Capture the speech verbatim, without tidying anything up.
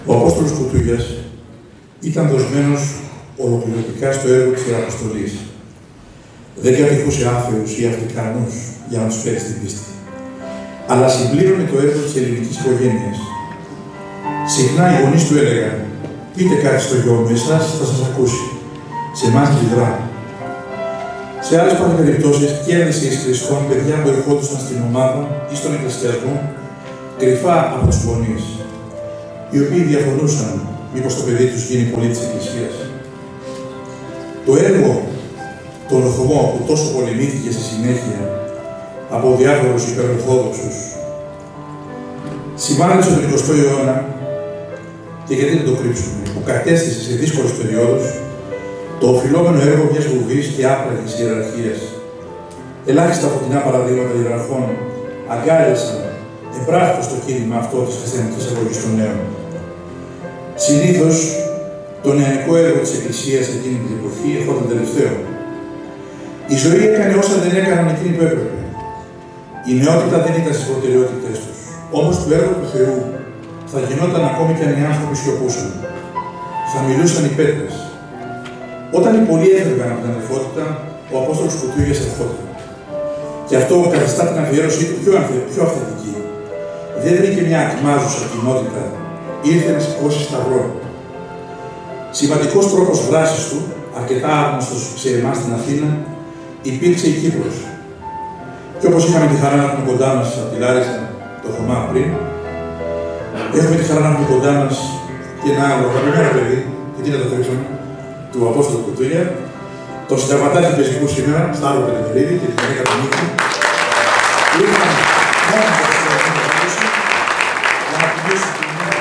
Ο Απόστολος Κουτούγιας ήταν δοσμένος ολοκληρωτικά στο έργο της Ιεραποστολής. Δεν κατοικούσε άθεους ή Αφρικανούς για να τους φέρει στην πίστη, αλλά συμπλήρωνε το έργο της ελληνικής οικογένειας. Συχνά οι γονείς του έλεγαν: πείτε κάτι στο γιο μου, εσάς θα σας ακούσει. Σε εμάς λιδρά. Σε άλλες περιπτώσεις, κέρδισε εις Χριστόν παιδιά που ερχόντουσαν στην ομάδα ή στον εκκλησιασμό κρυφά από τους γονείς, οι οποίοι διαφωνούσαν μήπως το παιδί τους γίνει πολίτης της Εκκλησίας. Το έργο των Ορθωμό που τόσο πολεμήθηκε στη συνέχεια από διάφορους υπερορθόδοξους συμβάλλει στον εικοστό αιώνα, και γιατί δεν το κρύψουμε, που κατέστησε σε δύσκολες περιόδους το οφειλόμενο έργο μιας βουβής και άπραγης ιεραρχίας. Ελάχιστα φωτεινά παραδείγματα ιεραρχών αγκάλιασαν εμπράκτως το κίνημα αυτό της χριστιανικής αγωγής των νέων. Συνήθως, το νεανικό έργο της Εκκλησίας εκείνη την εποχή ερχόταν τελευταίο. Η ζωή έκανε όσα δεν έκαναν εκείνοι που έπρεπε. Η νεότητα δεν ήταν στις προτεραιότητες τους. Όμως το έργο του Θεού θα γινόταν ακόμη και αν οι άνθρωποι σιωπούσαν. Θα μιλούσαν οι πέτρες. Όταν οι πολλοί έφευγαν από την αδελφότητα, ο Απόστολος Κουτούγιας ερχόταν. Και αυτό καθιστά την αφιέρωσή του πιο, πιο αυθεντική. Δεν βρήκε μια ακμάζουσα κοινότητα, ήρθε να σηκώσει σταυρό. Σημαντικός τρόπος δράσης του, αρκετά άγνωστος σε εμάς στην Αθήνα, υπήρξε η Κύπρος. Και όπως είχαμε τη χαρά να έχουμε κοντά μας από τη Λάρισα, το Θωμά πριν, έχουμε τη χαρά να έχουμε κοντά μας και ένα άλλο αγαπημένο παιδί, και τι να το κρύψουμε, του Απόστολου Κουτούγια, το συνταγματάρχη πεζικού σήμερα, Σταύρο Πετρελίδη και τη γυναίκα του Νίκη, που ήρθαν μόνο